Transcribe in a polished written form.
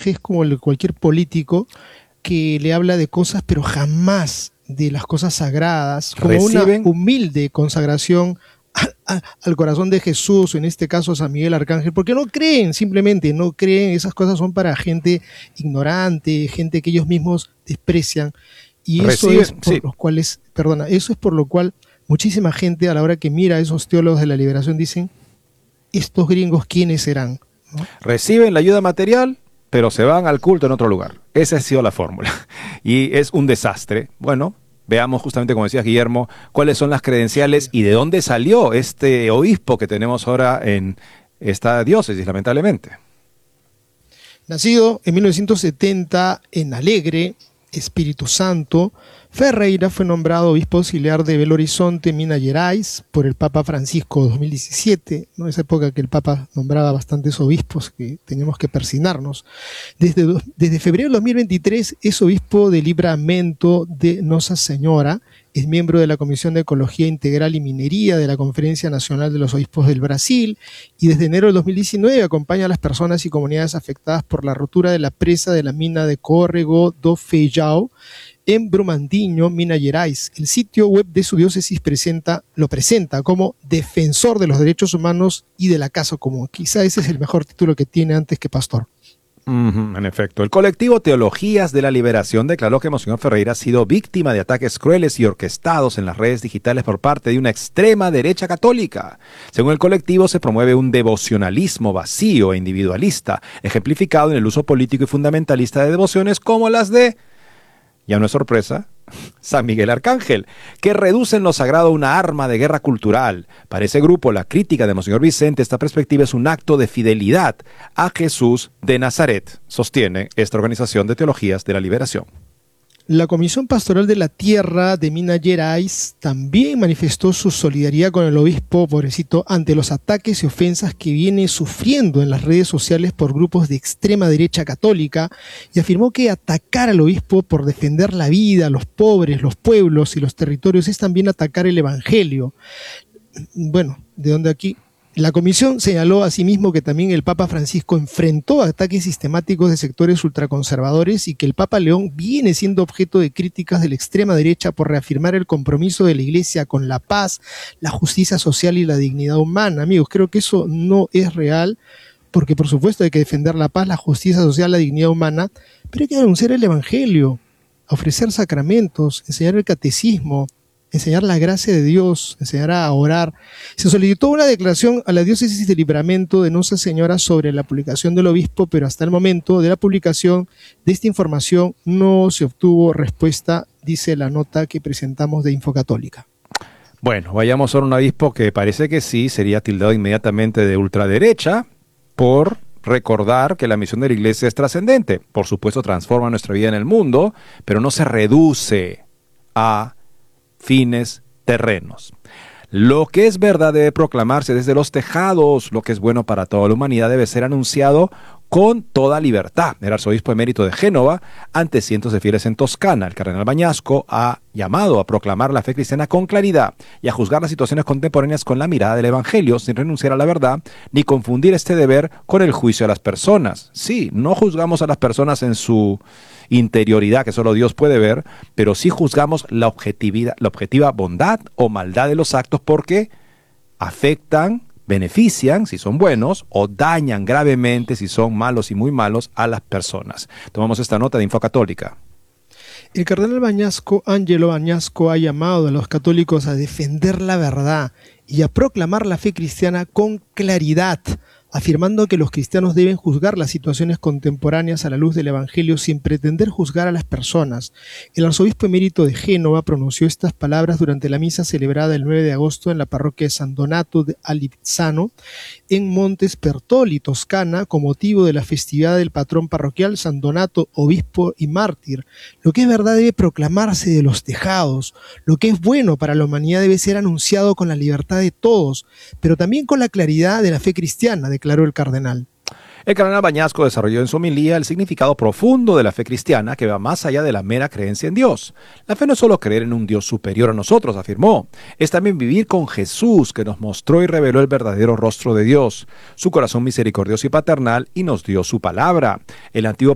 lenguaje es como el de cualquier político que le habla de cosas, pero jamás de las cosas sagradas, como una humilde consagración al corazón de Jesús, o en este caso a San Miguel Arcángel, porque no creen, simplemente no creen. Esas cosas son para gente ignorante, gente que ellos mismos desprecian, y eso es por los cuales, eso es por lo cual muchísima gente a la hora que mira a esos teólogos de la liberación dicen, estos gringos, ¿quiénes serán? ¿No? Reciben la ayuda material, pero se van al culto en otro lugar. Esa ha sido la fórmula. Y es un desastre. Bueno, veamos justamente, como decías, Guillermo, cuáles son las credenciales y de dónde salió este obispo que tenemos ahora en esta diócesis, lamentablemente. Nacido en 1970 en Alegre, Espíritu Santo, Ferreira fue nombrado obispo auxiliar de Belo Horizonte, Minas Gerais, por el Papa Francisco 2017, ¿no? Esa época que el Papa nombraba bastantes obispos que teníamos que persignarnos. Desde febrero de 2023 es obispo de Livramento de Nossa Señora, es miembro de la Comisión de Ecología Integral y Minería de la Conferencia Nacional de los Obispos del Brasil, y desde enero del 2019 acompaña a las personas y comunidades afectadas por la rotura de la presa de la mina de Córrego do Feijão en Brumadinho, Minas Gerais. El sitio web de su diócesis lo presenta como defensor de los derechos humanos y de la casa común. Quizá ese es el mejor título que tiene antes que pastor. En efecto, el colectivo Teologías de la Liberación declaró que Monseñor Ferreira ha sido víctima de ataques crueles y orquestados en las redes digitales por parte de una extrema derecha católica. Según el colectivo, se promueve un devocionalismo vacío e individualista, ejemplificado en el uso político y fundamentalista de devociones como las de, ya no es sorpresa, San Miguel Arcángel, que reducen lo sagrado a una arma de guerra cultural. Para ese grupo, la crítica de Monseñor Vicente, esta perspectiva es un acto de fidelidad a Jesús de Nazaret, sostiene esta organización de Teologías de la Liberación. La Comisión Pastoral de la Tierra de Minas Gerais también manifestó su solidaridad con el obispo, pobrecito, ante los ataques y ofensas que viene sufriendo en las redes sociales por grupos de extrema derecha católica, y afirmó que atacar al obispo por defender la vida, los pobres, los pueblos y los territorios es también atacar el Evangelio. Bueno, de donde aquí... La comisión señaló asimismo que también el Papa Francisco enfrentó ataques sistemáticos de sectores ultraconservadores y que el Papa León viene siendo objeto de críticas de la extrema derecha por reafirmar el compromiso de la Iglesia con la paz, la justicia social y la dignidad humana. Amigos, creo que eso no es real, porque por supuesto hay que defender la paz, la justicia social, la dignidad humana, pero hay que anunciar el Evangelio, ofrecer sacramentos, enseñar el catecismo, enseñar la gracia de Dios, enseñar a orar. Se solicitó una declaración a la diócesis de Livramento de Nuestra Señora sobre la publicación del obispo, pero hasta el momento de la publicación de esta información no se obtuvo respuesta, dice la nota que presentamos de Infocatólica. Bueno, vayamos a un obispo que parece que sí sería tildado inmediatamente de ultraderecha por recordar que la misión de la Iglesia es trascendente. Por supuesto, transforma nuestra vida en el mundo, pero no se reduce a fines terrenos. Lo que es verdad debe proclamarse desde los tejados. Lo que es bueno para toda la humanidad debe ser anunciado con toda libertad. El arzobispo emérito de Génova, ante cientos de fieles en Toscana, el cardenal Bañasco, ha llamado a proclamar la fe cristiana con claridad y a juzgar las situaciones contemporáneas con la mirada del Evangelio, sin renunciar a la verdad, ni confundir este deber con el juicio a las personas. Sí, no juzgamos a las personas en su interioridad, que solo Dios puede ver, pero sí juzgamos la objetiva bondad o maldad de los actos, porque afectan, benefician si son buenos o dañan gravemente si son malos y muy malos a las personas. Tomamos esta nota de Infocatólica. El cardenal Bañasco, Angelo Bañasco, ha llamado a los católicos a defender la verdad y a proclamar la fe cristiana con claridad, afirmando que los cristianos deben juzgar las situaciones contemporáneas a la luz del Evangelio sin pretender juzgar a las personas. El arzobispo emérito de Génova pronunció estas palabras durante la misa celebrada el 9 de agosto en la parroquia de San Donato de Alizzano, en Montes Pertoli, Toscana, con motivo de la festividad del patrón parroquial San Donato, obispo y mártir. Lo que es verdad debe proclamarse de los tejados. Lo que es bueno para la humanidad debe ser anunciado con la libertad de todos, pero también con la claridad de la fe cristiana, declaró el cardenal. El cardenal Bañasco desarrolló en su homilía el significado profundo de la fe cristiana, que va más allá de la mera creencia en Dios. La fe no es solo creer en un Dios superior a nosotros, afirmó, es también vivir con Jesús, que nos mostró y reveló el verdadero rostro de Dios, su corazón misericordioso y paternal, y nos dio su palabra. El antiguo